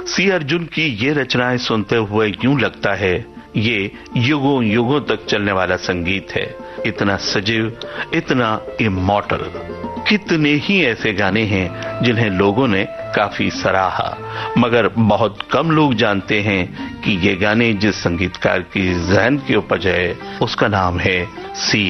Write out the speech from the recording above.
सी अर्जुन की ये रचनाएं सुनते हुए यूं लगता है ये युगों युगों तक चलने वाला संगीत है। इतना सजीव, इतना इमॉर्टल। कितने ही ऐसे गाने हैं जिन्हें लोगों ने काफी सराहा, मगर बहुत कम लोग जानते हैं कि ये गाने जिस संगीतकार की जहन की उपज है उसका नाम है सी